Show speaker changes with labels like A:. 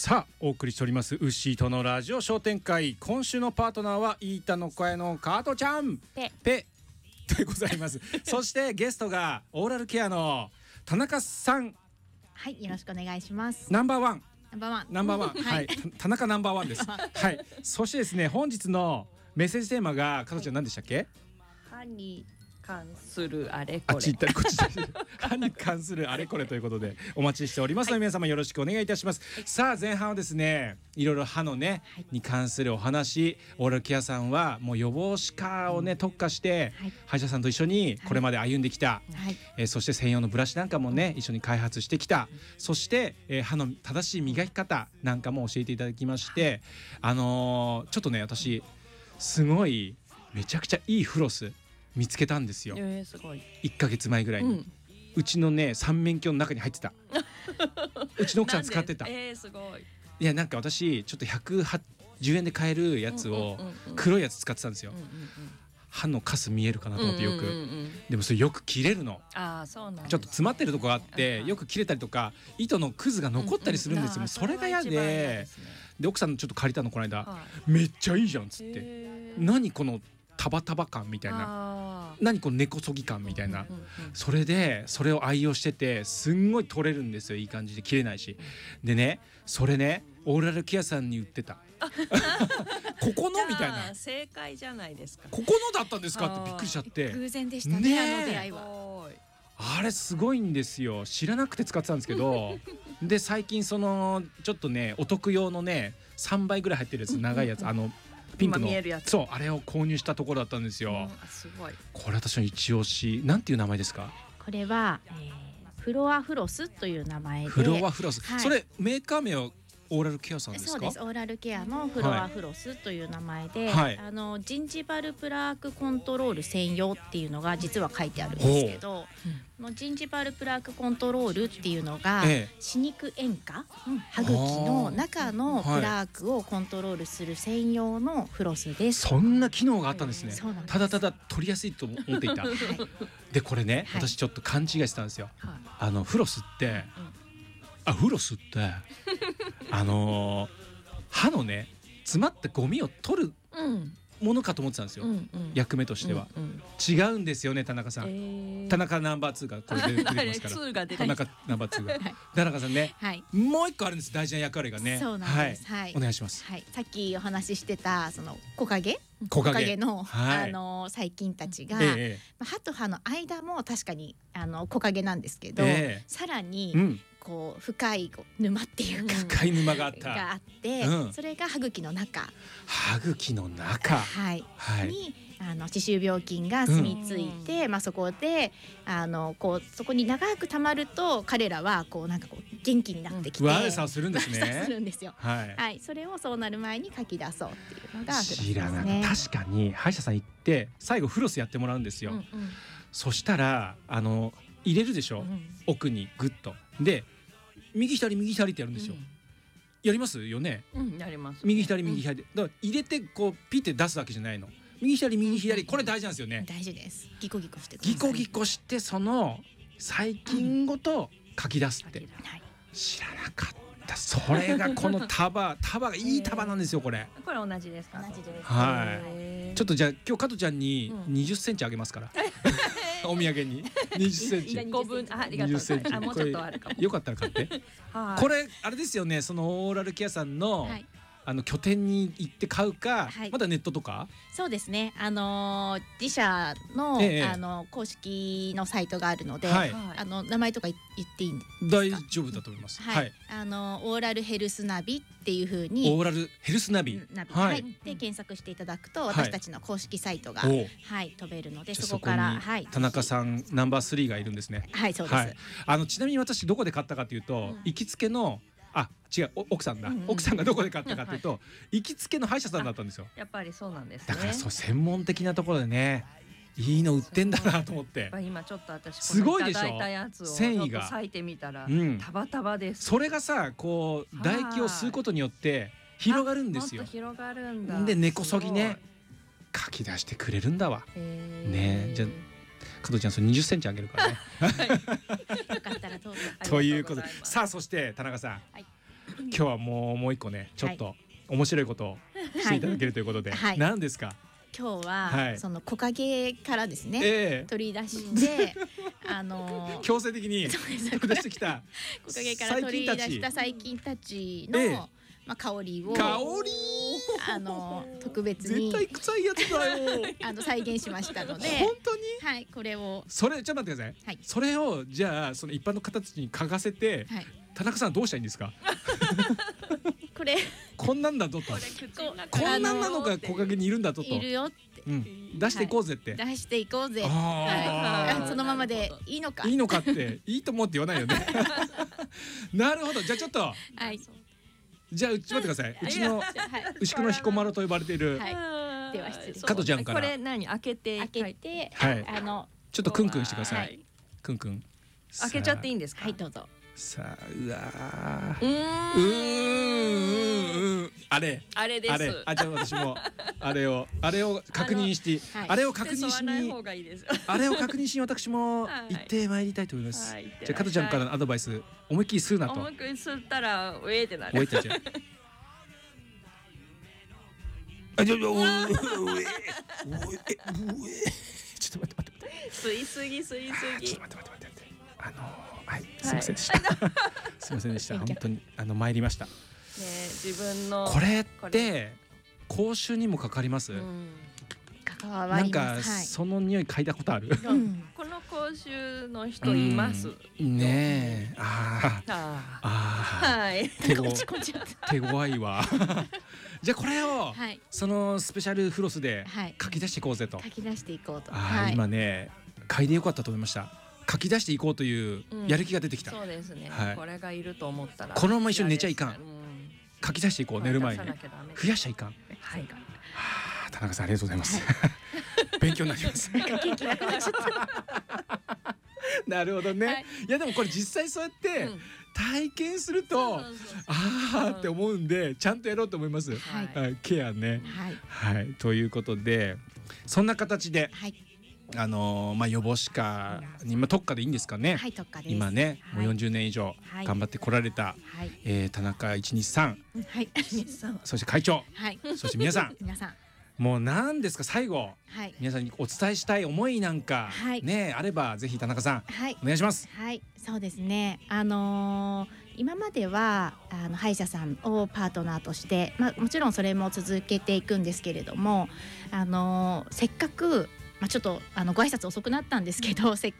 A: さあお送りしておりますウッシーとのラジオ商店会、今週のパートナーはイータの声のカートちゃんペでございますそしてゲストがオーラルケアの田中さん。
B: はい、よろしくお願いします。
A: ナンバーワン
B: はい、
A: 田中ナンバーワンですはい。そしてですね、本日のメッセージテーマが加藤ちゃん何でしたっけ？
C: 歯に関するあれこれ。
A: あっち行ったりこっち行ったり歯に関するあれこれということでお待ちしておりますので、皆様よろしくお願いいたします。さあ前半はですね、いろいろ歯のね、に関するお話、オーラルケアさんはもう予防歯科をね特化して、歯医者さんと一緒にこれまで歩んできた、そして専用のブラシなんかもね一緒に開発してきた、そして、歯の正しい磨き方なんかも教えていただきまして、ちょっとね私すごいめちゃくちゃいいフロス見つけたんですよ、
C: すごい。
A: 1ヶ月前ぐらいに、うちのね三面鏡の中に入ってたうちの奥さん使ってた。
C: すごい。
A: いやなんか私ちょっと110円で買えるやつを黒いやつ使ってたんですよ。歯のカス見えるかなと思ってよく、でもそれよく切れるの。
C: そうなんです。
A: ちょっと詰まってるとこがあってよく切れたりとか、糸のクズが残ったりするんですよ。それが嫌で、奥さんのちょっと借りたのこの間、めっちゃいいじゃんっつって、何このタバタバ感みたいな、何この根こそぎ感みたいな、それでそれを愛用しててすんごい取れるんですよ。いい感じで切れないし。でね、それねオーラルケアさんに売ってたここのみたいな、
C: 正解じゃないですか。
A: ここのだったんですかってびっくりしちゃって。
B: 偶然でしたね、あの出会いは。
A: あれすごいんですよ。知らなくて使ってたんですけどで最近そのちょっとねお得用のね3倍ぐらい入ってるやつ、長いやつ、ピンクのそう、あれを購入したところだったんですよ。
C: すごい。
A: これ私の一押し。なんていう名前ですか？
B: これは、フロアフロスという名前で。
A: フロアフロス、それメーカー名はオーラルケアさんですか？
B: そうです、オーラルケアのフロアフロスという名前で、ジンジバルプラークコントロール専用っていうのが実は書いてあるんですけど、ジンジバルプラークコントロールっていうのが、歯肉塩化、歯茎の中のプラークをコントロールする専用のフロスです。
A: そんな機能があったんですね。ただただ取りやすいと思っていたでこれね、私ちょっと勘違いしてたんですよ。フロスってフロスって歯のね詰まったゴミを取るものかと思ってたんですよ、役目としては。違うんですよね、田中さん。田中ナンバー2がこれで出てきますから田中ナンバー2が田中さんね、もう一個あるんです、大事な役割がね。
B: そうなんです。
A: お願いします。
B: さっきお話ししてたその木陰の細菌たちが、歯と歯の間も確かに木陰なんですけど、さらにこう深い沼っていうか、
A: 深い沼があって、
B: それが歯茎の中に歯周病菌が住み着いて、そこでそこに長く溜まると彼らはなんか元気になってきて
A: 悪さをするんですね。
B: 悪さするんですよ。それをそうなる前にかき出そうっていうのが
A: 知らなかった。確かに歯医者さん行って最後フロスやってもらうんですよ。そしたら入れるでしょ、奥にグッと。で右左ってやるんですよ。やりますよね。
C: やります。
A: 右左だから入れてこうピッて出すわけじゃないの。右左これ大事なんですよね。
B: 大事です。ギコギコしてください。
A: ギコギコしてその細菌ごとかき出すって、知らなかった。それがこの束がいい束なんですよ。これ
C: 同じですか？同じです。
A: ちょっとじゃあ今日加藤ちゃんに20センチあげますからお土産に20センチ
C: 5分。ありがとうございます。もうちょっとあるかも。
A: よかったら買ってこれあれですよね、そのオーラルケアさんの拠点に行って買うか、まだネットとか。
B: そうですね、自社の公式のサイトがあるので、名前とか言っていいんですか？
A: 大丈夫だと思います。
B: オーラルヘルスナビっていう風に、
A: オーラルヘルスナビ
B: で検索していただくと私たちの公式サイトが飛べるので、そこから
A: 田中さんナンバー3がいるんですね。
B: はい、そうです。
A: ちなみに私どこで買ったかというと、行きつけの違う、奥さんだ、奥さんがどこで買ったかというと、行きつけの歯医者さんだったんですよ。
C: やっぱりそうなんですね。
A: だからそう、専門的なところでね、いいの売ってんだなと思って。
C: 今ちょっと私
A: すごいでしょ、
C: いただいたやつを
A: 繊維が
C: 裂いてみたらタバタバです。
A: それがさ、こう唾液を吸うことによって広がるんですよ。
C: もっと広がるんだ。
A: で根こそぎねかき出してくれるんだわ。ね、じゃあ加藤ちゃんそれ20センチあげるからね。
B: よかったらどうぞ。
A: ということで、さあそして田中さん、 今日はもう一個ねちょっと面白いことをしていただけるということで、何ですか？
B: 今日はその木陰からですね、取り出して
A: 強制的に取り出してきた
B: 木陰から取り出した細菌たちの香りを特別に
A: 絶対臭いやつだよ
B: 再現しましたので、
A: 本当に
B: はいこれを
A: それちょっと待ってください。それをじゃあその一般の方たちに嗅がせて、田中さんどうしたらいいんですか？
B: これ
A: こんなんだぞと、こんなんなのが木陰にいるんだぞと、
B: いるよって
A: 出していこうぜって、
B: 出していこうぜ、そのままでいいのか
A: っていいと思うって言わないよね。なるほど。じゃあちょっとじゃあ待ってください。うちの牛久の彦摩呂と呼ばれている
B: では失礼
A: 加藤ちゃんから
C: これ何開けて
A: ちょっとクンクンしてください。クンクン
C: 開けちゃっていいんですか？
B: はいどうぞ。
A: さあうわあれ
C: です。
A: じゃあ私もあれを確認してあれを確認しに私も行ってまいりたいと思います。じゃあ加藤ちゃんからのアドバイス思いっきり吸うなと。
C: 思いっきり吸ったらウェーってなる。
A: ちょっと待って
C: 吸いすぎ
A: ちょっと待ってはいすいませんでしたすいませんでした本当に参りました。
C: 自分の
A: これって口臭にもかかります？なんかその匂い嗅いだことある？
C: この口臭の人います
A: ね。手強いわ。じゃあこれをそのスペシャルフロスで書き出していこうぜと。
B: 書き出していこうと。
A: 今ね嗅いでよかったと思いました。書き出していこうというやる気が出てきた。
C: そうですね。これがいると思ったら
A: このまま一緒に寝ちゃいかん。書き出していこう。寝る前に増やしちゃいかん。田中さんありがとうございます。勉強になります。なるほどね。いやでもこれ実際そうやって体験するとあーって思うんでちゃんとやろうと思います。ケアね。はいということでそんな形で予防歯科に特化でいいんですかね。今ねもう40年以上頑張ってこられた田中123、そして会長、そして皆さんもう何ですか最後皆さんにお伝えしたい思いなんかねあればぜひ田中さんお願いします。
B: そうですね。今までは歯医者さんをパートナーとして、もちろんそれも続けていくんですけれども、せっかくちょっとご挨拶遅くなったんですけど、せっ